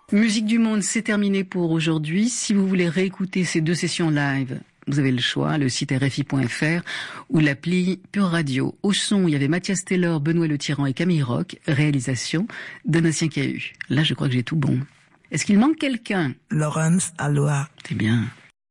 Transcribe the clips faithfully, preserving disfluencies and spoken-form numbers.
Musique du Monde, c'est terminé pour aujourd'hui. Si vous voulez réécouter ces deux sessions live, vous avez le choix, le site R F I point F R ou l'appli Pure Radio. Au son, il y avait Mathias Taylor, Benoît Le Tyran et Camille Roch. Réalisation, Donatien Cahu. Là, je crois que j'ai tout bon. Est-ce qu'il manque quelqu'un? Laurence Aloha. C'est bien.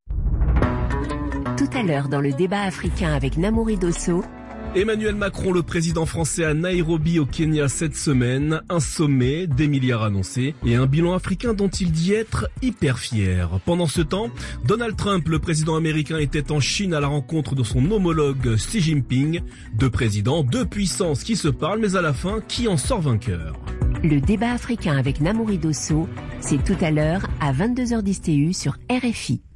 Tout à l'heure, dans le débat africain avec Namouri Dosso. Emmanuel Macron, le président français, à Nairobi au Kenya cette semaine. Un sommet, des milliards annoncés et un bilan africain dont il dit être hyper fier. Pendant ce temps, Donald Trump, le président américain, était en Chine à la rencontre de son homologue Xi Jinping. Deux présidents, deux puissances qui se parlent, mais à la fin, qui en sort vainqueur? Le débat africain avec Namouri Dosso, c'est tout à l'heure à vingt-deux heures dix T U sur R F I.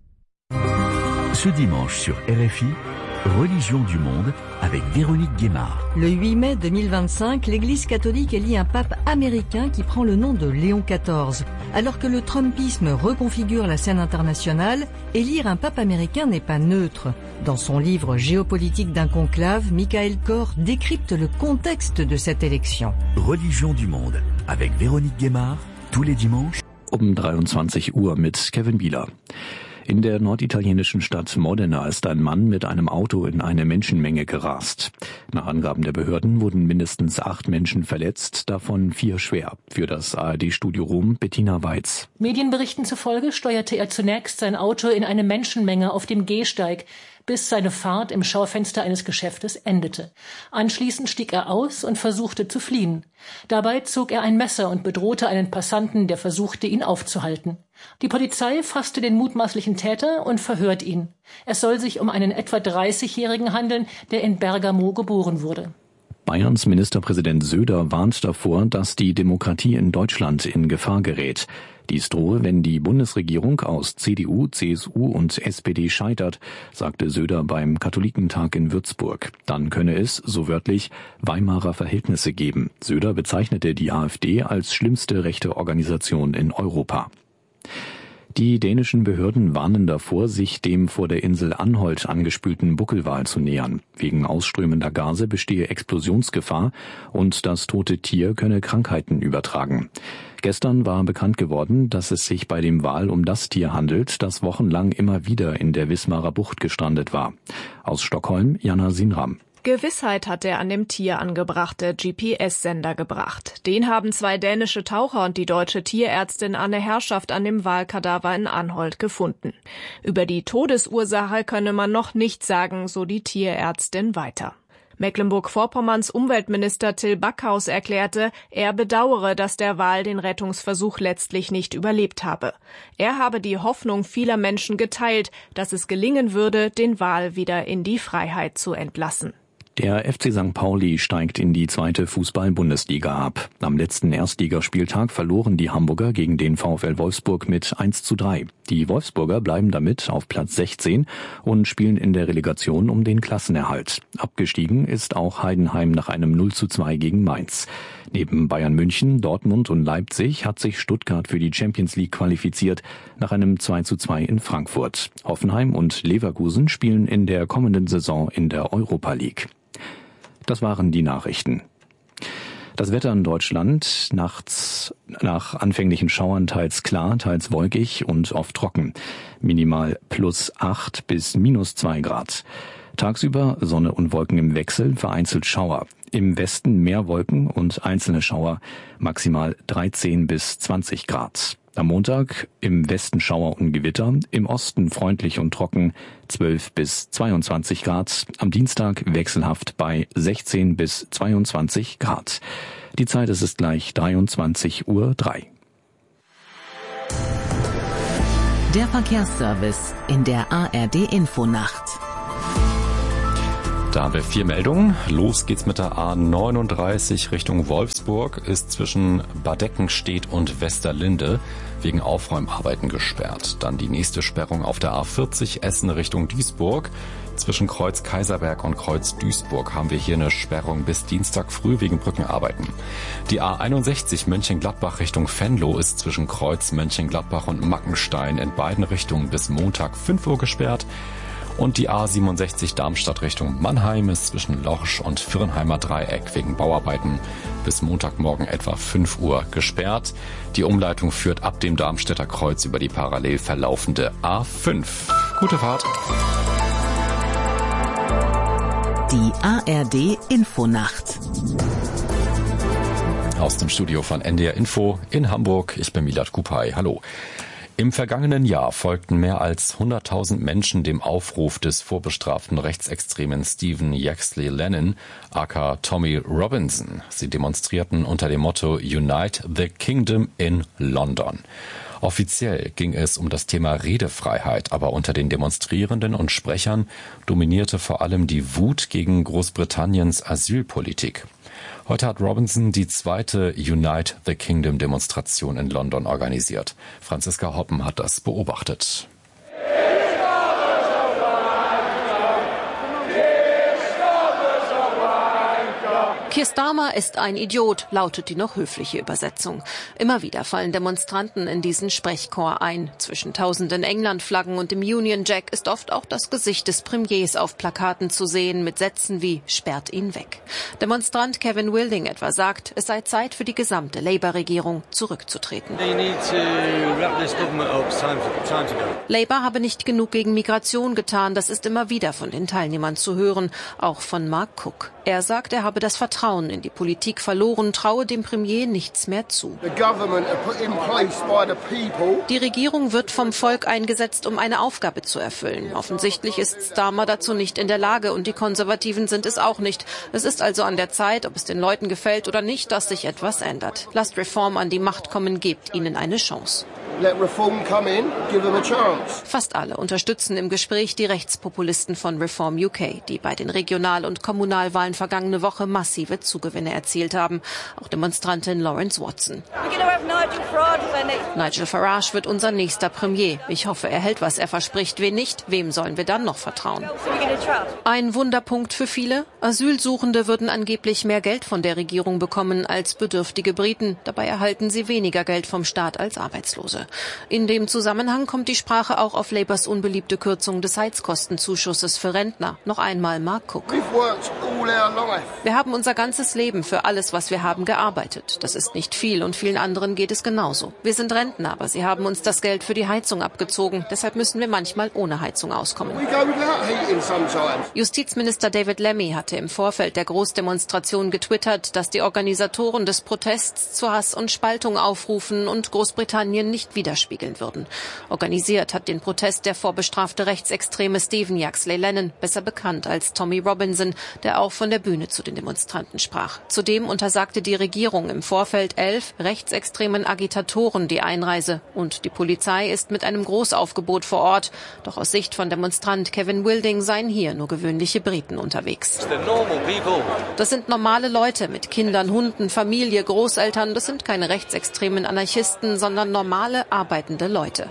Ce dimanche sur R F I, Religion du monde avec Véronique Guémard. Le huit mai deux mille vingt-cinq, l'Église catholique élit un pape américain qui prend le nom de Léon quatorze. Alors que le trumpisme reconfigure la scène internationale, élire un pape américain n'est pas neutre. Dans son livre Géopolitique d'un conclave, Michael Kor décrypte le contexte de cette élection. Religion du monde avec Véronique Guémard, tous les dimanches um dreiundzwanzig Uhr mit Kevin Bieler. In der norditalienischen Stadt Modena ist ein Mann mit einem Auto in eine Menschenmenge gerast. Nach Angaben der Behörden wurden mindestens acht Menschen verletzt, davon vier schwer. Für das A R D-Studio Rom Bettina Weiz. Medienberichten zufolge steuerte er zunächst sein Auto in eine Menschenmenge auf dem Gehsteig, bis seine Fahrt im Schaufenster eines Geschäftes endete. Anschließend stieg er aus und versuchte zu fliehen. Dabei zog er ein Messer und bedrohte einen Passanten, der versuchte, ihn aufzuhalten. Die Polizei fasste den mutmaßlichen Täter und verhört ihn. Es soll sich um einen etwa dreißigjährigen handeln, der in Bergamo geboren wurde. Bayerns Ministerpräsident Söder warnt davor, dass die Demokratie in Deutschland in Gefahr gerät. Dies drohe, wenn die Bundesregierung aus C D U, C S U und S P D scheitert, sagte Söder beim Katholikentag in Würzburg. Dann könne es, so wörtlich, Weimarer Verhältnisse geben. Söder bezeichnete die AfD als schlimmste rechte Organisation in Europa. Die dänischen Behörden warnen davor, sich dem vor der Insel Anholt angespülten Buckelwal zu nähern. Wegen ausströmender Gase bestehe Explosionsgefahr und das tote Tier könne Krankheiten übertragen. Gestern war bekannt geworden, dass es sich bei dem Wal um das Tier handelt, das wochenlang immer wieder in der Wismarer Bucht gestrandet war. Aus Stockholm, Jana Sinram. Gewissheit hat der an dem Tier angebrachte G P S-Sender gebracht. Den haben zwei dänische Taucher und die deutsche Tierärztin Anne Herrschaft an dem Walkadaver in Anholt gefunden. Über die Todesursache könne man noch nichts sagen, so die Tierärztin weiter. Mecklenburg-Vorpommerns Umweltminister Till Backhaus erklärte, er bedauere, dass der Wal den Rettungsversuch letztlich nicht überlebt habe. Er habe die Hoffnung vieler Menschen geteilt, dass es gelingen würde, den Wal wieder in die Freiheit zu entlassen. Der F C Sankt Pauli steigt in die zweite Fußball-Bundesliga ab. Am letzten Erstligaspieltag verloren die Hamburger gegen den VfL Wolfsburg mit eins zu drei. Die Wolfsburger bleiben damit auf Platz sechzehn und spielen in der Relegation um den Klassenerhalt. Abgestiegen ist auch Heidenheim nach einem null zu zwei gegen Mainz. Neben Bayern München, Dortmund und Leipzig hat sich Stuttgart für die Champions League qualifiziert, nach einem zwei zu zwei in Frankfurt. Hoffenheim und Leverkusen spielen in der kommenden Saison in der Europa League. Das waren die Nachrichten. Das Wetter in Deutschland, nachts nach anfänglichen Schauern teils klar, teils wolkig und oft trocken. Minimal plus acht bis minus zwei Grad. Tagsüber Sonne und Wolken im Wechsel, vereinzelt Schauer. Im Westen mehr Wolken und einzelne Schauer, maximal dreizehn bis zwanzig Grad. Am Montag im Westen Schauer und Gewitter, im Osten freundlich und trocken, zwölf bis zweiundzwanzig Grad. Am Dienstag wechselhaft bei sechzehn bis zweiundzwanzig Grad. Die Zeit ist es gleich dreiundzwanzig Uhr drei. Der Verkehrsservice in der A R D-Infonacht. Da haben wir vier Meldungen. Los geht's mit der A neununddreißig Richtung Wolfsburg, ist zwischen Bad Eckenstedt und Westerlinde wegen Aufräumarbeiten gesperrt. Dann die nächste Sperrung auf der A vierzig Essen Richtung Duisburg. Zwischen Kreuz Kaiserberg und Kreuz Duisburg haben wir hier eine Sperrung bis Dienstag früh wegen Brückenarbeiten. Die A einundsechzig Mönchengladbach Richtung Venlo ist zwischen Kreuz Mönchengladbach und Mackenstein in beiden Richtungen bis Montag fünf Uhr gesperrt. Und die A siebenundsechzig Darmstadt Richtung Mannheim ist zwischen Lorsch und Viernheimer Dreieck wegen Bauarbeiten bis Montagmorgen etwa fünf Uhr gesperrt. Die Umleitung führt ab dem Darmstädter Kreuz über die parallel verlaufende A fünf. Gute Fahrt. Die A R D Infonacht. Aus dem Studio von N D R Info in Hamburg. Ich bin Milad Kupay. Hallo. Im vergangenen Jahr folgten mehr als hunderttausend Menschen dem Aufruf des vorbestraften Rechtsextremen Stephen Yaxley Lennon, aka Tommy Robinson. Sie demonstrierten unter dem Motto Unite the Kingdom in London. Offiziell ging es um das Thema Redefreiheit, aber unter den Demonstrierenden und Sprechern dominierte vor allem die Wut gegen Großbritanniens Asylpolitik. Heute hat Robinson die zweite Unite the Kingdom Demonstration in London organisiert. Franziska Hoppen hat das beobachtet. Keir Starmer ist ein Idiot, lautet die noch höfliche Übersetzung. Immer wieder fallen Demonstranten in diesen Sprechchor ein. Zwischen tausenden England-Flaggen und dem Union Jack ist oft auch das Gesicht des Premiers auf Plakaten zu sehen, mit Sätzen wie „Sperrt ihn weg". Demonstrant Kevin Wilding etwa sagt, es sei Zeit für die gesamte Labour-Regierung zurückzutreten. Labour habe nicht genug gegen Migration getan, das ist immer wieder von den Teilnehmern zu hören, auch von Mark Cook. Er sagt, er habe das Vertrauen in die Politik verloren, traue dem Premier nichts mehr zu. Die Regierung wird vom Volk eingesetzt, um eine Aufgabe zu erfüllen. Offensichtlich ist Starmer dazu nicht in der Lage und die Konservativen sind es auch nicht. Es ist also an der Zeit, ob es den Leuten gefällt oder nicht, dass sich etwas ändert. Lasst Reform an die Macht kommen, gebt ihnen eine Chance. Let reform come in, give them a chance. Fast alle unterstützen im Gespräch die Rechtspopulisten von Reform U K, die bei den Regional- und Kommunalwahlen vergangene Woche massive Zugewinne erzielt haben. Auch Demonstrantin Lawrence Watson. Nigel Farage wird unser nächster Premier. Ich hoffe, er hält, was er verspricht. Wen nicht, wem sollen wir dann noch vertrauen? Ein Wunderpunkt für viele. Asylsuchende würden angeblich mehr Geld von der Regierung bekommen als bedürftige Briten. Dabei erhalten sie weniger Geld vom Staat als Arbeitslose. In dem Zusammenhang kommt die Sprache auch auf Labours unbeliebte Kürzung des Heizkostenzuschusses für Rentner. Noch einmal Mark Cook. Wir haben unser ganzes Leben für alles, was wir haben, gearbeitet. Das ist nicht viel und vielen anderen geht es genauso. Wir sind Rentner, aber sie haben uns das Geld für die Heizung abgezogen. Deshalb müssen wir manchmal ohne Heizung auskommen. Justizminister David Lammy hatte im Vorfeld der Großdemonstration getwittert, dass die Organisatoren des Protests zu Hass und Spaltung aufrufen und Großbritannien nicht widerspiegeln würden. Organisiert hat den Protest der vorbestrafte Rechtsextreme Stephen Yaxley Lennon, besser bekannt als Tommy Robinson, der auch von der Bühne zu den Demonstranten sprach. Zudem untersagte die Regierung im Vorfeld elf rechtsextremen Agitatoren die Einreise und die Polizei ist mit einem Großaufgebot vor Ort. Doch aus Sicht von Demonstrant Kevin Wilding seien hier nur gewöhnliche Briten unterwegs. Das sind normale Leute mit Kindern, Hunden, Familie, Großeltern. Das sind keine rechtsextremen Anarchisten, sondern normale, arbeitende Leute.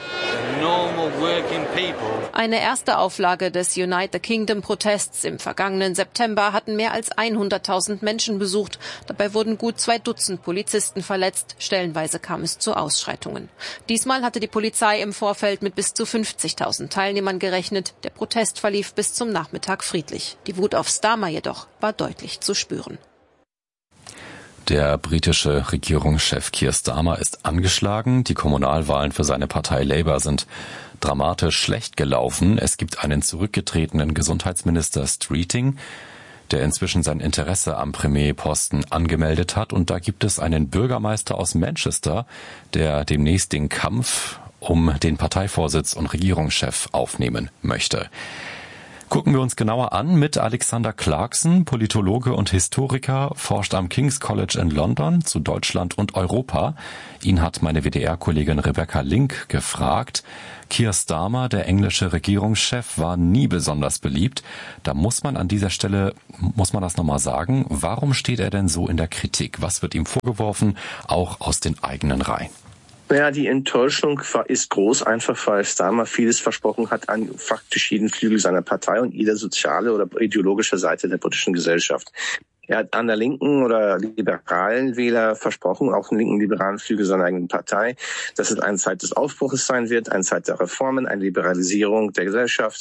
Eine erste Auflage des Unite the Kingdom Protests im vergangenen September hatten mehr als hunderttausend Menschen besucht. Dabei wurden gut zwei Dutzend Polizisten verletzt. Stellenweise kam es zu Ausschreitungen. Diesmal hatte die Polizei im Vorfeld mit bis zu fünfzigtausend Teilnehmern gerechnet. Der Protest verlief bis zum Nachmittag friedlich. Die Wut auf Starmer jedoch war deutlich zu spüren. Der britische Regierungschef Keir Starmer ist angeschlagen. Die Kommunalwahlen für seine Partei Labour sind dramatisch schlecht gelaufen. Es gibt einen zurückgetretenen Gesundheitsminister Streeting, der inzwischen sein Interesse am Premierposten angemeldet hat. Und da gibt es einen Bürgermeister aus Manchester, der demnächst den Kampf um den Parteivorsitz und Regierungschef aufnehmen möchte. Gucken wir uns genauer an mit Alexander Clarkson, Politologe und Historiker, forscht am King's College in London zu Deutschland und Europa. Ihn hat meine W D R-Kollegin Rebecca Link gefragt. Keir Starmer, der englische Regierungschef, war nie besonders beliebt. Da muss man an dieser Stelle, muss man das nochmal sagen, warum steht er denn so in der Kritik? Was wird ihm vorgeworfen, auch aus den eigenen Reihen? Naja, die Enttäuschung war, ist groß, einfach weil Starmer vieles versprochen hat an faktisch jeden Flügel seiner Partei und jeder soziale oder ideologische Seite der britischen Gesellschaft. Er hat an der linken oder liberalen Wähler versprochen, auch den linken liberalen Flügel seiner eigenen Partei, dass es eine Zeit des Aufbruches sein wird, eine Zeit der Reformen, eine Liberalisierung der Gesellschaft.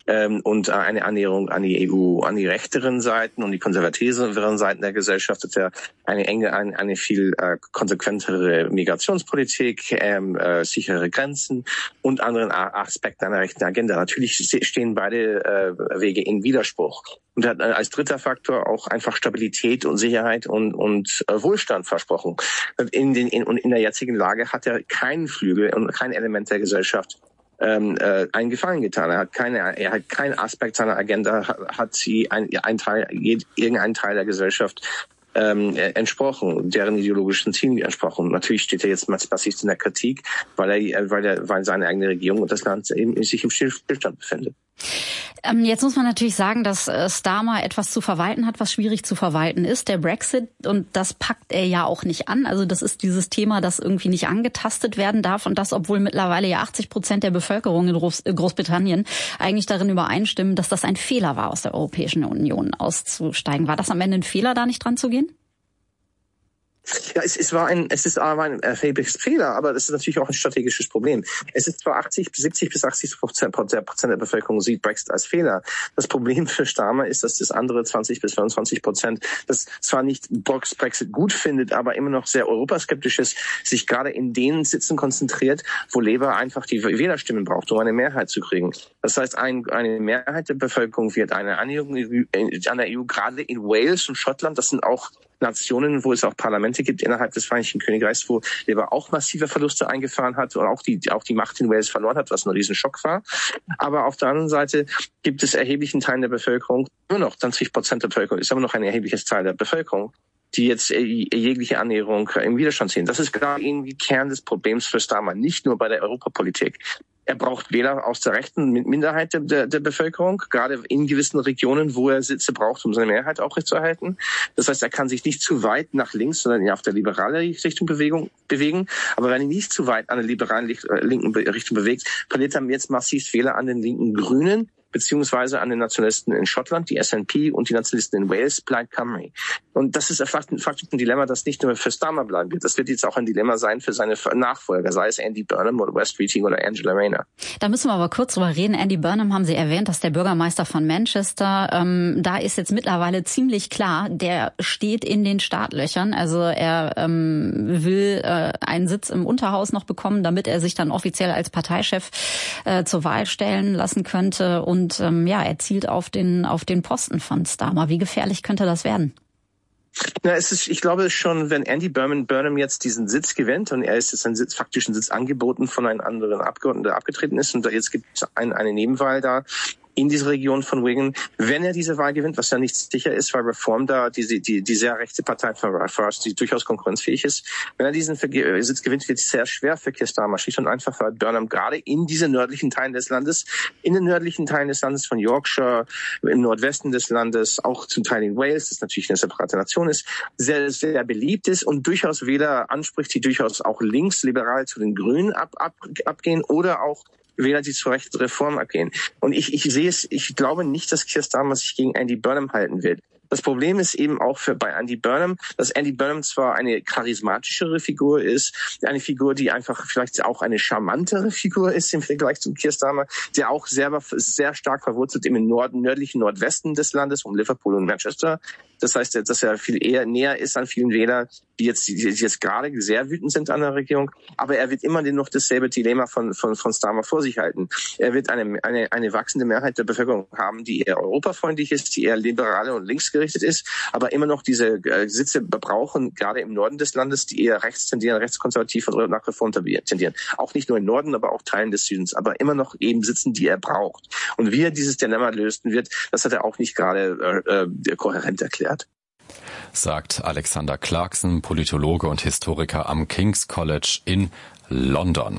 ähm, und eine Annäherung an die E U, an die rechteren Seiten und die konservativeren Seiten der Gesellschaft hat er eine enge, eine, eine viel äh, konsequentere Migrationspolitik, ähm, äh, sichere Grenzen und anderen Aspekten einer rechten Agenda. Natürlich stehen beide äh, Wege in Widerspruch. Und er hat als dritter Faktor auch einfach Stabilität und Sicherheit und, und äh, Wohlstand versprochen. Und in, den, in, und in der jetzigen Lage hat er keinen Flügel und kein Element der Gesellschaft ähm, äh, einen Gefallen getan. Er hat keine, er hat keinen Aspekt seiner Agenda, hat, hat sie ein, ein Teil, irgendein Teil der Gesellschaft ähm, entsprochen, deren ideologischen Zielen entsprochen. Natürlich steht er jetzt massiv in der Kritik, weil er, weil er, weil seine eigene Regierung und das Land eben sich im Stillstand befindet. Ähm, jetzt muss man natürlich sagen, dass äh, Starmer etwas zu verwalten hat, was schwierig zu verwalten ist, der Brexit. Und das packt er ja auch nicht an. Also das ist dieses Thema, das irgendwie nicht angetastet werden darf. Und das, obwohl mittlerweile ja achtzig Prozent der Bevölkerung in Groß- Großbritannien eigentlich darin übereinstimmen, dass das ein Fehler war, aus der Europäischen Union auszusteigen. War das am Ende ein Fehler, da nicht dran zu gehen? Ja, es, es war ein, es ist aber ein erhebliches Fehler, aber das ist natürlich auch ein strategisches Problem. Es ist zwar achtzig, siebzig bis achtzig Prozent der Bevölkerung sieht Brexit als Fehler. Das Problem für Starmer ist, dass das andere zwanzig bis fünfundzwanzig Prozent, das zwar nicht Brexit gut findet, aber immer noch sehr europaskeptisch ist, sich gerade in den Sitzen konzentriert, wo Labour einfach die Wählerstimmen braucht, um eine Mehrheit zu kriegen. Das heißt, ein, eine Mehrheit der Bevölkerung wird eine Annäherung an der E U, gerade in Wales und Schottland, das sind auch Nationen, wo es auch Parlamente gibt innerhalb des Vereinigten Königreichs, wo Labour auch massive Verluste eingefahren hat und auch die, auch die Macht in Wales verloren hat, was ein Riesenschock war. Aber auf der anderen Seite gibt es erheblichen Teilen der Bevölkerung, nur noch zwanzig Prozent der Bevölkerung, ist aber noch ein erhebliches Teil der Bevölkerung, die jetzt jegliche Annäherung im Widerstand sehen. Das ist gerade irgendwie Kern des Problems für Starmer, nicht nur bei der Europapolitik. Er braucht Wähler aus der rechten Minderheit der, der Bevölkerung, gerade in gewissen Regionen, wo er Sitze braucht, um seine Mehrheit aufrechtzuerhalten. Das heißt, er kann sich nicht zu weit nach links, sondern eher auf der liberalen Richtung Bewegung, bewegen. Aber wenn er nicht zu weit an der liberalen linken Richtung bewegt, verliert er jetzt massiv Wähler an den linken Grünen, beziehungsweise an den Nationalisten in Schottland, die S N P und die Nationalisten in Wales, Plaid Cymru. Und das ist faktisch ein Dilemma, das nicht nur für Starmer bleiben wird. Das wird jetzt auch ein Dilemma sein für seine Nachfolger, sei es Andy Burnham oder Wes Keating oder Angela Rayner. Da müssen wir aber kurz drüber reden. Andy Burnham haben Sie erwähnt, dass der Bürgermeister von Manchester, ähm, da ist jetzt mittlerweile ziemlich klar, der steht in den Startlöchern. Also er ähm, will äh, einen Sitz im Unterhaus noch bekommen, damit er sich dann offiziell als Parteichef äh, zur Wahl stellen lassen könnte. Und Und ähm, ja, er zielt auf den auf den Posten von Starmer. Wie gefährlich könnte das werden? Na, es ist, ich glaube schon, wenn Andy Burnham, Burnham jetzt diesen Sitz gewinnt und er ist jetzt einen Sitz, faktischen Sitz angeboten von einem anderen Abgeordneten, der abgetreten ist und jetzt gibt es ein, eine Nebenwahl da in dieser Region von Wigan, wenn er diese Wahl gewinnt, was ja nicht sicher ist, weil Reform da, die, die, die sehr rechte Partei von First, die durchaus konkurrenzfähig ist, wenn er diesen Sitz gewinnt, wird es sehr schwer für Keir Starmer, schlicht und einfach, weil Burnham gerade in diese nördlichen Teilen des Landes, in den nördlichen Teilen des Landes von Yorkshire, im Nordwesten des Landes, auch zum Teil in Wales, das natürlich eine separate Nation ist, sehr, sehr beliebt ist und durchaus Wähler anspricht, die durchaus auch linksliberal zu den Grünen ab, ab, abgehen oder auch Wähler, die zu rechten Reform abgehen. Und ich, ich sehe es, ich glaube nicht, dass Keir Starmer sich gegen Andy Burnham halten wird. Das Problem ist eben auch für bei Andy Burnham, dass Andy Burnham zwar eine charismatischere Figur ist, eine Figur, die einfach vielleicht auch eine charmantere Figur ist im Vergleich zum Keir Starmer, der auch selber sehr stark verwurzelt im Norden, nördlichen Nordwesten des Landes, um Liverpool und Manchester. Das heißt, dass er viel eher näher ist an vielen Wählern, die jetzt, die jetzt gerade sehr wütend sind an der Regierung. Aber er wird immer noch dasselbe Dilemma von, von, von Starmer vor sich halten. Er wird eine, eine, eine wachsende Mehrheit der Bevölkerung haben, die eher europafreundlich ist, die eher liberale und linksgerichtet ist, aber immer noch diese äh, Sitze brauchen, gerade im Norden des Landes, die eher rechts tendieren, rechtskonservativ und nach Reform tendieren. Auch nicht nur im Norden, aber auch Teilen des Südens, aber immer noch eben Sitzen, die er braucht. Und wie er dieses Dilemma lösen wird, das hat er auch nicht gerade äh, äh, kohärent erklärt. Sagt Alexander Clarkson, Politologe und Historiker am King's College in London.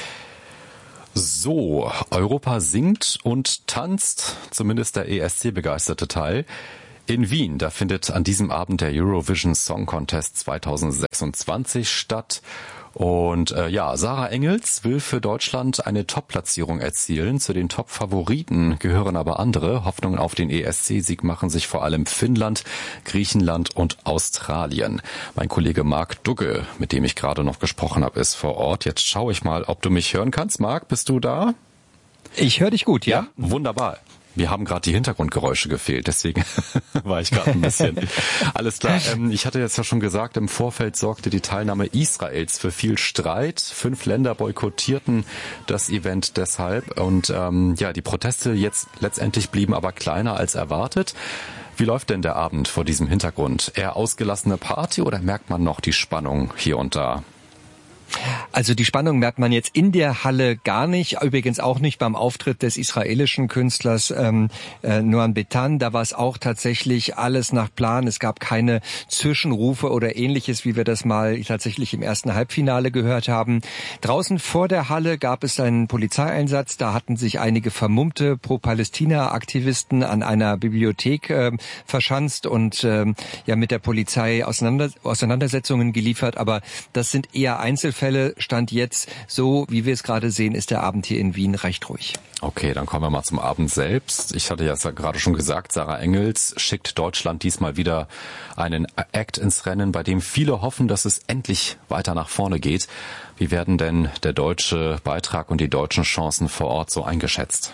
So, Europa singt und tanzt, zumindest der E S C-begeisterte Teil. In Wien, da findet an diesem Abend der Eurovision Song Contest zweitausendsechsundzwanzig statt. Und äh, ja, Sarah Engels will für Deutschland eine Top-Platzierung erzielen. Zu den Top-Favoriten gehören aber andere. Hoffnungen auf den E S C-Sieg machen sich vor allem Finnland, Griechenland und Australien. Mein Kollege Marc Dugge, mit dem ich gerade noch gesprochen habe, ist vor Ort. Jetzt schaue ich mal, ob du mich hören kannst. Marc, bist du da? Ich höre dich gut, ja? Ja, wunderbar. Wir haben gerade die Hintergrundgeräusche gefehlt, deswegen war ich gerade ein bisschen. Alles klar. Ähm, ich hatte jetzt ja schon gesagt, im Vorfeld sorgte die Teilnahme Israels für viel Streit. Fünf Länder boykottierten das Event deshalb. Und ähm, ja, die Proteste jetzt letztendlich blieben aber kleiner als erwartet. Wie läuft denn der Abend vor diesem Hintergrund? Eher ausgelassene Party oder merkt man noch die Spannung hier und da? Also die Spannung merkt man jetzt in der Halle gar nicht, übrigens auch nicht beim Auftritt des israelischen Künstlers ähm, äh, Noam Betan. Da war es auch tatsächlich alles nach Plan. Es gab keine Zwischenrufe oder ähnliches, wie wir das mal tatsächlich im ersten Halbfinale gehört haben. Draußen vor der Halle gab es einen Polizeieinsatz. Da hatten sich einige vermummte Pro-Palästina-Aktivisten an einer Bibliothek äh, verschanzt und äh, ja mit der Polizei auseinander, Auseinandersetzungen geliefert. Aber das sind eher Einzelfälle. Stand jetzt, so wie wir es gerade sehen, ist der Abend hier in Wien recht ruhig. Okay, dann kommen wir mal zum Abend selbst. Ich hatte ja gerade schon gesagt, Sarah Engels schickt Deutschland diesmal wieder einen Act ins Rennen, bei dem viele hoffen, dass es endlich weiter nach vorne geht. Wie werden denn der deutsche Beitrag und die deutschen Chancen vor Ort so eingeschätzt?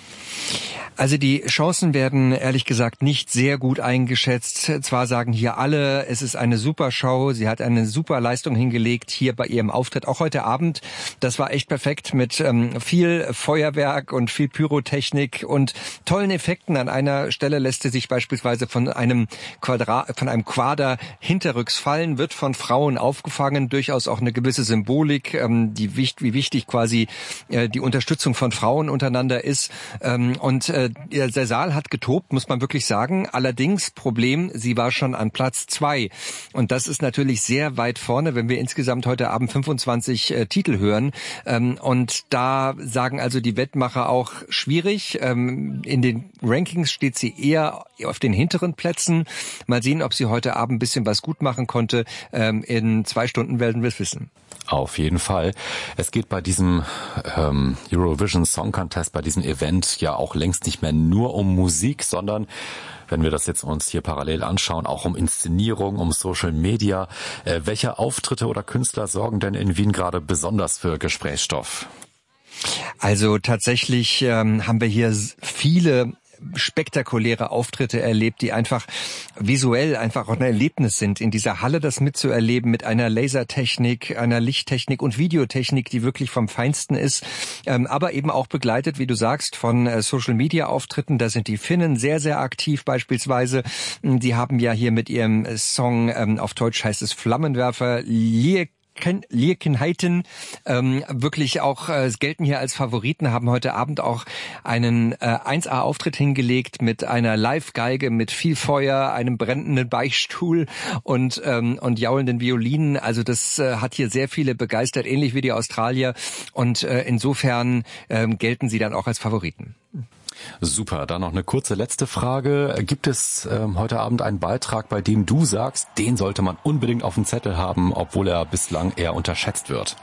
Also die Chancen werden ehrlich gesagt nicht sehr gut eingeschätzt. Zwar sagen hier alle, es ist eine super Show, sie hat eine super Leistung hingelegt hier bei ihrem Auftritt, auch heute Abend. Das war echt perfekt mit ähm, viel Feuerwerk und viel Pyrotechnik und tollen Effekten. An einer Stelle lässt sie sich beispielsweise von einem Quadrat, von einem Quader hinterrücks fallen, wird von Frauen aufgefangen, durchaus auch eine gewisse Symbolik, ähm, die wie wichtig quasi äh, die Unterstützung von Frauen untereinander ist. Ähm, und äh, der Saal hat getobt, muss man wirklich sagen. Allerdings, Problem, sie war schon an Platz zwei. Und das ist natürlich sehr weit vorne, wenn wir insgesamt heute Abend fünfundzwanzig äh, Titel hören. Ähm, und da sagen also die Wettmacher auch schwierig. Ähm, in den Rankings steht sie eher auf den hinteren Plätzen. Mal sehen, ob sie heute Abend ein bisschen was gut machen konnte. Ähm, in zwei Stunden werden wir es wissen. Auf jeden Fall. Es geht bei diesem ähm, Eurovision Song Contest, bei diesem Event ja auch längst nicht mehr nur um Musik, sondern, wenn wir das jetzt uns hier parallel anschauen, auch um Inszenierung, um Social Media. Äh, welche Auftritte oder Künstler sorgen denn in Wien gerade besonders für Gesprächsstoff? Also tatsächlich ähm, haben wir hier viele spektakuläre Auftritte erlebt, die einfach visuell einfach auch ein Erlebnis sind, in dieser Halle das mitzuerleben mit einer Lasertechnik, einer Lichttechnik und Videotechnik, die wirklich vom Feinsten ist, ähm, aber eben auch begleitet, wie du sagst, von äh, Social-Media-Auftritten. Da sind die Finnen sehr, sehr aktiv beispielsweise. Die haben ja hier mit ihrem Song, ähm, auf Deutsch heißt es Flammenwerfer, Liek Liekenheiten ähm, wirklich auch äh, gelten hier als Favoriten, haben heute Abend auch einen äh, eins A-Auftritt hingelegt mit einer Live-Geige, mit viel Feuer, einem brennenden Beichtstuhl und ähm, und jaulenden Violinen. Also das äh, hat hier sehr viele begeistert, ähnlich wie die Australier. Und äh, insofern äh, gelten sie dann auch als Favoriten. Super, dann noch eine kurze letzte Frage. Gibt es ähm, heute Abend einen Beitrag, bei dem du sagst, den sollte man unbedingt auf dem Zettel haben, obwohl er bislang eher unterschätzt wird?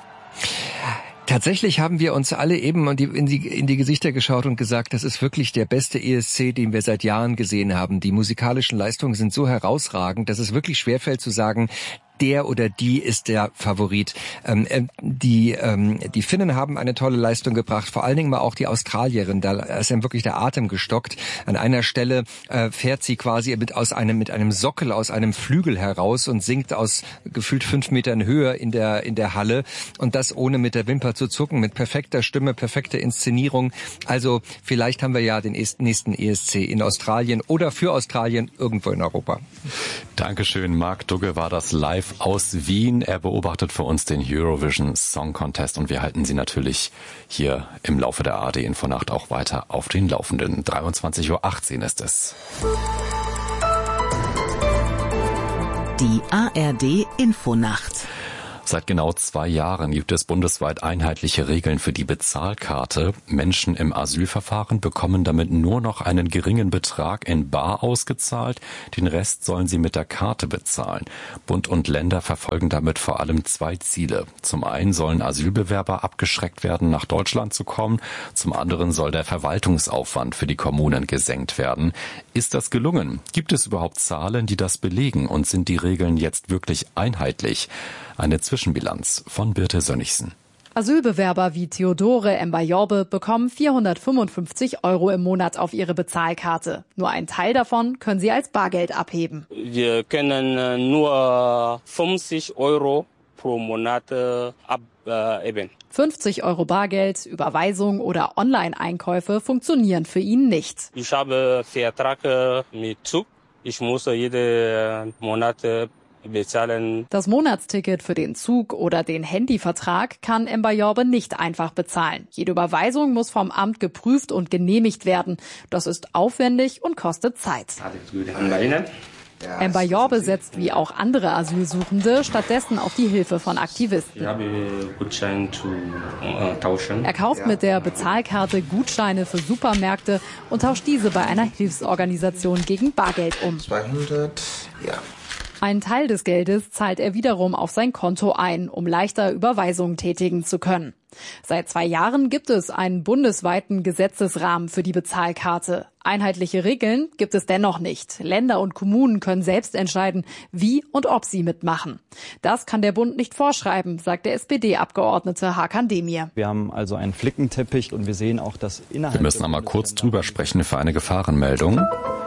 Tatsächlich haben wir uns alle eben in die, in die, in die Gesichter geschaut und gesagt, das ist wirklich der beste E S C, den wir seit Jahren gesehen haben. Die musikalischen Leistungen sind so herausragend, dass es wirklich schwerfällt zu sagen, der oder die ist der Favorit. Ähm, die ähm, die Finnen haben eine tolle Leistung gebracht, vor allen Dingen mal auch die Australierin. Da ist ihm wirklich der Atem gestockt. An einer Stelle äh, fährt sie quasi mit aus einem mit einem Sockel aus einem Flügel heraus und singt aus gefühlt fünf Metern Höhe in der in der Halle und das ohne mit der Wimper zu zucken, mit perfekter Stimme, perfekter Inszenierung. Also vielleicht haben wir ja den nächsten E S C in Australien oder für Australien irgendwo in Europa. Dankeschön, Marc Dugge war das live aus Wien. Er beobachtet für uns den Eurovision Song Contest und wir halten Sie natürlich hier im Laufe der A R D-Infonacht auch weiter auf den Laufenden. dreiundzwanzig Uhr achtzehn ist es. Die A R D-Infonacht. Seit genau zwei Jahren gibt es bundesweit einheitliche Regeln für die Bezahlkarte. Menschen im Asylverfahren bekommen damit nur noch einen geringen Betrag in bar ausgezahlt. Den Rest sollen sie mit der Karte bezahlen. Bund und Länder verfolgen damit vor allem zwei Ziele. Zum einen sollen Asylbewerber abgeschreckt werden, nach Deutschland zu kommen. Zum anderen soll der Verwaltungsaufwand für die Kommunen gesenkt werden. Ist das gelungen? Gibt es überhaupt Zahlen, die das belegen? Und sind die Regeln jetzt wirklich einheitlich? Eine Zwischenbilanz von Birte Sönnigsen. Asylbewerber wie Theodore Mbayorbe bekommen vierhundertfünfundfünfzig Euro im Monat auf ihre Bezahlkarte. Nur einen Teil davon können sie als Bargeld abheben. Wir können nur fünfzig Euro pro Monat abheben. fünfzig Euro Bargeld, Überweisung oder Online-Einkäufe funktionieren für ihn nicht. Ich habe Vertrag mit Zug. Ich muss jeden Monat bezahlen. Das Monatsticket für den Zug oder den Handyvertrag kann Mbayorbe nicht einfach bezahlen. Jede Überweisung muss vom Amt geprüft und genehmigt werden. Das ist aufwendig und kostet Zeit. Mbayorbe setzt wie auch andere Asylsuchende stattdessen auf die Hilfe von Aktivisten. Ich habe Gutschein zu äh, tauschen. Er kauft mit der Bezahlkarte Gutscheine für Supermärkte und tauscht diese bei einer Hilfsorganisation gegen Bargeld um. zweihundert, ja. Einen Teil des Geldes zahlt er wiederum auf sein Konto ein, um leichter Überweisungen tätigen zu können. Seit zwei Jahren gibt es einen bundesweiten Gesetzesrahmen für die Bezahlkarte. Einheitliche Regeln gibt es dennoch nicht. Länder und Kommunen können selbst entscheiden, wie und ob sie mitmachen. Das kann der Bund nicht vorschreiben, sagt der S P D-Abgeordnete Hakan Demir. Wir haben also einen Flickenteppich und wir sehen auch, dass innerhalb... Wir müssen einmal kurz drüber sprechen für eine Gefahrenmeldung.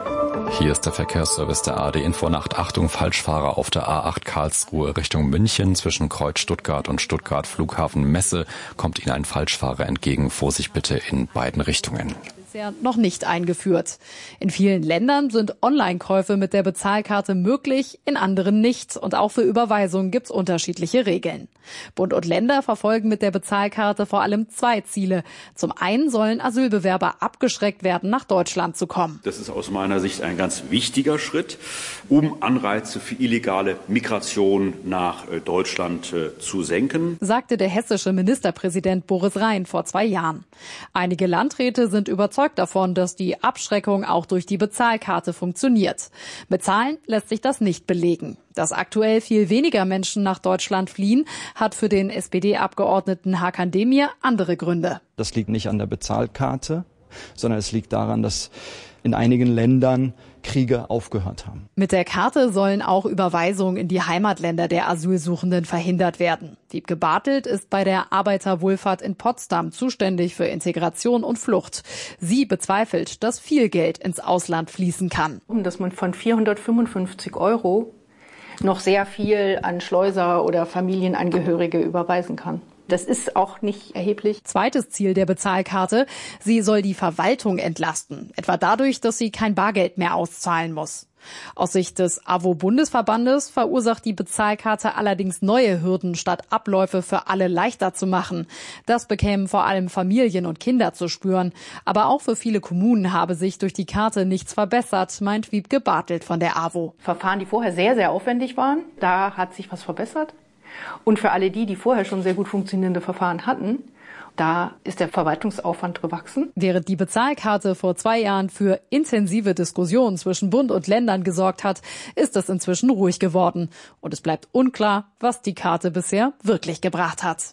Hier ist der Verkehrsservice der A R D Infonacht. Achtung, Falschfahrer auf der A acht Karlsruhe Richtung München. Zwischen Kreuz Stuttgart und Stuttgart Flughafen Messe kommt Ihnen ein Falschfahrer entgegen. Vorsicht bitte in beiden Richtungen. Bisher noch nicht eingeführt. In vielen Ländern sind Online-Käufe mit der Bezahlkarte möglich, in anderen nicht. Und auch für Überweisungen gibt es unterschiedliche Regeln. Bund und Länder verfolgen mit der Bezahlkarte vor allem zwei Ziele. Zum einen sollen Asylbewerber abgeschreckt werden, nach Deutschland zu kommen. Das ist aus meiner Sicht ein ganz wichtiger Schritt, um Anreize für illegale Migration nach Deutschland zu senken, sagte der hessische Ministerpräsident Boris Rhein vor zwei Jahren. Einige Landräte sind überzeugt davon, dass die Abschreckung auch durch die Bezahlkarte funktioniert. Bezahlen lässt sich das nicht belegen. Dass aktuell viel weniger Menschen nach Deutschland fliehen, hat für den S P D-Abgeordneten Hakan Demir andere Gründe. Das liegt nicht an der Bezahlkarte, sondern es liegt daran, dass in einigen Ländern Kriege aufgehört haben. Mit der Karte sollen auch Überweisungen in die Heimatländer der Asylsuchenden verhindert werden. Wiebke Bartelt ist bei der Arbeiterwohlfahrt in Potsdam zuständig für Integration und Flucht. Sie bezweifelt, dass viel Geld ins Ausland fließen kann. Dass man von vierhundertfünfundfünfzig Euro noch sehr viel an Schleuser oder Familienangehörige überweisen kann. Das ist auch nicht erheblich. Zweites Ziel der Bezahlkarte: Sie soll die Verwaltung entlasten, etwa dadurch, dass sie kein Bargeld mehr auszahlen muss. Aus Sicht des A W O-Bundesverbandes verursacht die Bezahlkarte allerdings neue Hürden, statt Abläufe für alle leichter zu machen. Das bekämen vor allem Familien und Kinder zu spüren. Aber auch für viele Kommunen habe sich durch die Karte nichts verbessert, meint Wiebke Bartelt von der A W O. Verfahren, die vorher sehr, sehr aufwendig waren, da hat sich was verbessert. Und für alle die, die vorher schon sehr gut funktionierende Verfahren hatten, da ist der Verwaltungsaufwand gewachsen. Während die Bezahlkarte vor zwei Jahren für intensive Diskussionen zwischen Bund und Ländern gesorgt hat, ist es inzwischen ruhig geworden. Und es bleibt unklar, was die Karte bisher wirklich gebracht hat.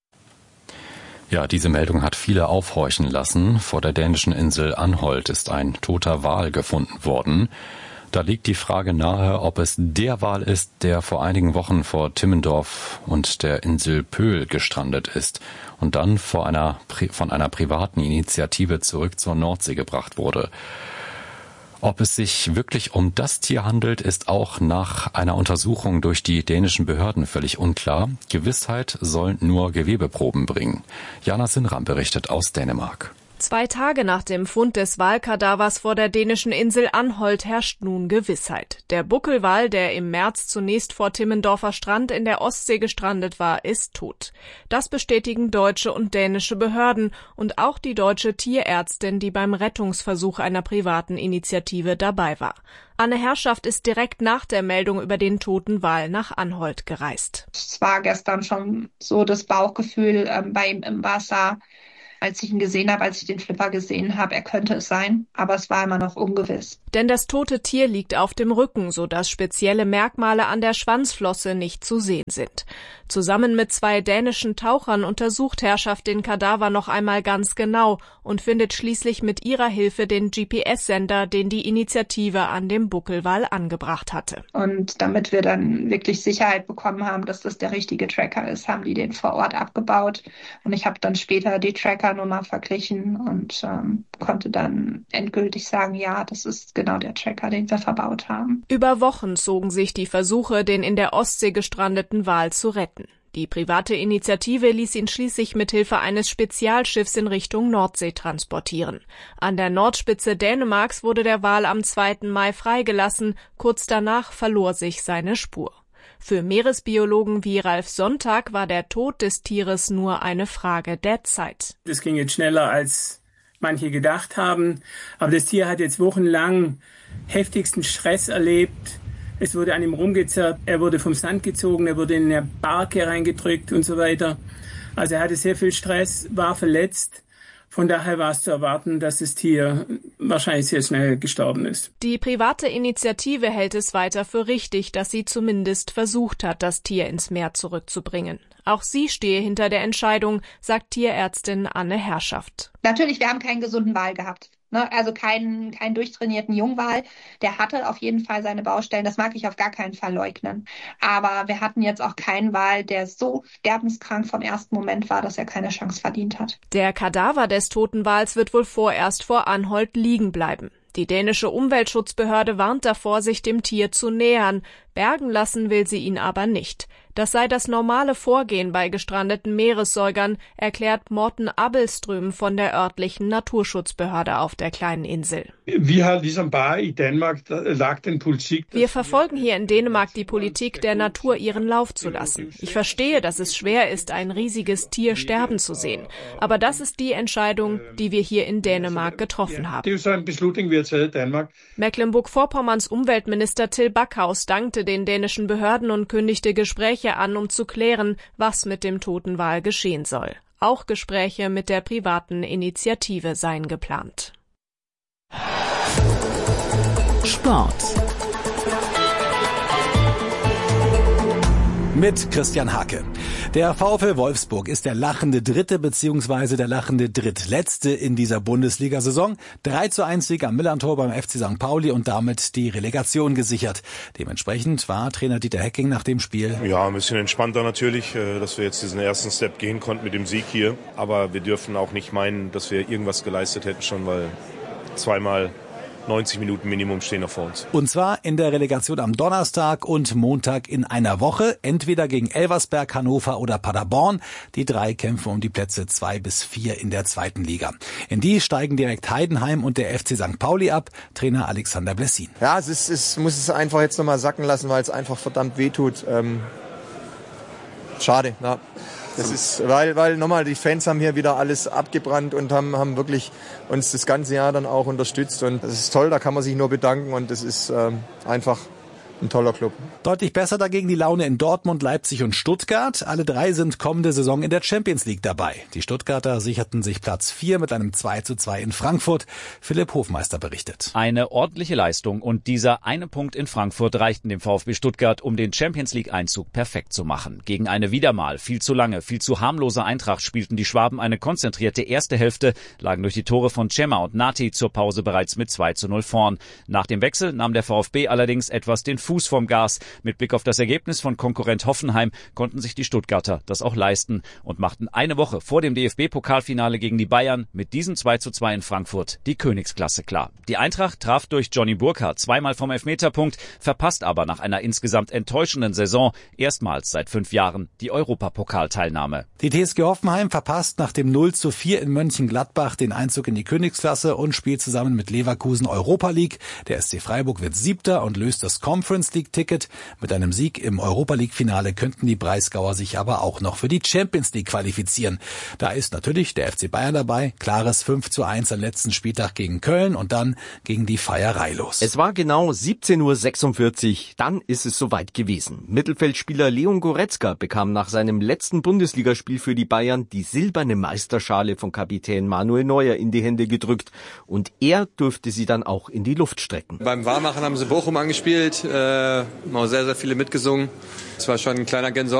Ja, diese Meldung hat viele aufhorchen lassen. Vor der dänischen Insel Anholt ist ein toter Wal gefunden worden. Da liegt die Frage nahe, ob es der Wal ist, der vor einigen Wochen vor Timmendorf und der Insel Pöhl gestrandet ist und dann vor einer, von einer privaten Initiative zurück zur Nordsee gebracht wurde. Ob es sich wirklich um das Tier handelt, ist auch nach einer Untersuchung durch die dänischen Behörden völlig unklar. Gewissheit sollen nur Gewebeproben bringen. Jana Sinram berichtet aus Dänemark. Zwei Tage nach dem Fund des Walkadavers vor der dänischen Insel Anholt herrscht nun Gewissheit. Der Buckelwal, der im März zunächst vor Timmendorfer Strand in der Ostsee gestrandet war, ist tot. Das bestätigen deutsche und dänische Behörden und auch die deutsche Tierärztin, die beim Rettungsversuch einer privaten Initiative dabei war. Anne Herrschaft ist direkt nach der Meldung über den toten Wal nach Anholt gereist. Es war gestern schon so das Bauchgefühl äh, bei ihm im Wasser. als ich ihn gesehen habe, als ich den Flipper gesehen habe, er könnte es sein, aber es war immer noch ungewiss. Denn das tote Tier liegt auf dem Rücken, sodass spezielle Merkmale an der Schwanzflosse nicht zu sehen sind. Zusammen mit zwei dänischen Tauchern untersucht Herrschaft den Kadaver noch einmal ganz genau und findet schließlich mit ihrer Hilfe den G P S-Sender, den die Initiative an dem Buckelwal angebracht hatte. Und damit wir dann wirklich Sicherheit bekommen haben, dass das der richtige Tracker ist, haben die den vor Ort abgebaut. Und ich habe dann später die Trackernummer verglichen und ähm, konnte dann endgültig sagen, ja, das ist genau der Tracker, den wir verbaut haben. Über Wochen zogen sich die Versuche, den in der Ostsee gestrandeten Wal zu retten. Die private Initiative ließ ihn schließlich mit Hilfe eines Spezialschiffs in Richtung Nordsee transportieren. An der Nordspitze Dänemarks wurde der Wal am zweiten Mai freigelassen. Kurz danach verlor sich seine Spur. Für Meeresbiologen wie Ralf Sonntag war der Tod des Tieres nur eine Frage der Zeit. Das ging jetzt schneller, als manche gedacht haben. Aber das Tier hat jetzt wochenlang heftigsten Stress erlebt. Es wurde an ihm rumgezerrt, er wurde vom Sand gezogen, er wurde in eine Barke reingedrückt und so weiter. Also er hatte sehr viel Stress, war verletzt. Von daher war es zu erwarten, dass das Tier wahrscheinlich sehr schnell gestorben ist. Die private Initiative hält es weiter für richtig, dass sie zumindest versucht hat, das Tier ins Meer zurückzubringen. Auch sie stehe hinter der Entscheidung, sagt Tierärztin Anne Herrschaft. Natürlich, wir haben keinen gesunden Wal gehabt. Also keinen, keinen durchtrainierten Jungwal. Der hatte auf jeden Fall seine Baustellen. Das mag ich auf gar keinen Fall leugnen. Aber wir hatten jetzt auch keinen Wal, der so sterbenskrank vom ersten Moment war, dass er keine Chance verdient hat. Der Kadaver des toten Wals wird wohl vorerst vor Anholt liegen bleiben. Die dänische Umweltschutzbehörde warnt davor, sich dem Tier zu nähern. Bergen lassen will sie ihn aber nicht. Das sei das normale Vorgehen bei gestrandeten Meeressäugern, erklärt Morten Abelström von der örtlichen Naturschutzbehörde auf der kleinen Insel. Wir verfolgen hier in Dänemark die Politik, der Natur ihren Lauf zu lassen. Ich verstehe, dass es schwer ist, ein riesiges Tier sterben zu sehen. Aber das ist die Entscheidung, die wir hier in Dänemark getroffen haben. Mecklenburg-Vorpommerns Umweltminister Till Backhaus dankte den dänischen Behörden und kündigte Gespräche an, um zu klären, was mit dem toten Wal geschehen soll. Auch Gespräche mit der privaten Initiative seien geplant. Sport. Mit Christian Hake. Der VfL Wolfsburg ist der lachende Dritte bzw. der lachende Drittletzte in dieser Bundesliga-Saison. drei zu eins Sieg am Millerntor beim F C Sankt Pauli und damit die Relegation gesichert. Dementsprechend war Trainer Dieter Hecking nach dem Spiel: Ja, ein bisschen entspannter natürlich, dass wir jetzt diesen ersten Step gehen konnten mit dem Sieg hier. Aber wir dürfen auch nicht meinen, dass wir irgendwas geleistet hätten schon, weil zweimal neunzig Minuten Minimum stehen noch vor uns. Und zwar in der Relegation am Donnerstag und Montag in einer Woche. Entweder gegen Elversberg, Hannover oder Paderborn. Die drei kämpfen um die Plätze zwei bis vier in der zweiten Liga. In die steigen direkt Heidenheim und der F C Sankt Pauli ab. Trainer Alexander Blessin. Ja, es ist, es muss es einfach jetzt nochmal sacken lassen, weil es einfach verdammt wehtut. Ähm, schade, ja. Das ist, weil, weil nochmal, die Fans haben hier wieder alles abgebrannt und haben, haben wirklich uns das ganze Jahr dann auch unterstützt. Und das ist toll, da kann man sich nur bedanken und das ist ähm, einfach ein toller Club. Deutlich besser dagegen die Laune in Dortmund, Leipzig und Stuttgart. Alle drei sind kommende Saison in der Champions League dabei. Die Stuttgarter sicherten sich Platz vier mit einem zwei zu zwei in Frankfurt. Philipp Hofmeister berichtet. Eine ordentliche Leistung und dieser eine Punkt in Frankfurt reichten dem VfB Stuttgart, um den Champions League Einzug perfekt zu machen. Gegen eine wieder mal viel zu lange, viel zu harmlose Eintracht spielten die Schwaben eine konzentrierte erste Hälfte, lagen durch die Tore von Cema und Nati zur Pause bereits mit zwei zu null vorn. Nach dem Wechsel nahm der VfB allerdings etwas den Fuß vom Gas. Mit Blick auf das Ergebnis von Konkurrent Hoffenheim konnten sich die Stuttgarter das auch leisten und machten eine Woche vor dem D F B-Pokalfinale gegen die Bayern mit diesem zwei zu zwei in Frankfurt die Königsklasse klar. Die Eintracht traf durch Johnny Burkhardt zweimal vom Elfmeterpunkt, verpasst aber nach einer insgesamt enttäuschenden Saison erstmals seit fünf Jahren die Europapokalteilnahme. Die T S G Hoffenheim verpasst nach dem null zu vier in Mönchengladbach den Einzug in die Königsklasse und spielt zusammen mit Leverkusen Europa League. Der S C Freiburg wird Siebter und löst das Conference Conference League Ticket. Mit einem Sieg im Europa League Finale könnten die Breisgauer sich aber auch noch für die Champions League qualifizieren. Da ist natürlich der F C Bayern dabei. Klares fünf zu eins am letzten Spieltag gegen Köln und dann ging die Feierei los. Es war genau siebzehn Uhr sechsundvierzig, dann ist es soweit gewesen. Mittelfeldspieler Leon Goretzka bekam nach seinem letzten Bundesligaspiel für die Bayern die silberne Meisterschale von Kapitän Manuel Neuer in die Hände gedrückt und er durfte sie dann auch in die Luft strecken. Beim Warmmachen haben sie Bochum angespielt, äh, haben auch sehr, sehr viele mitgesungen. Es war schon ein kleiner Gänsehaut.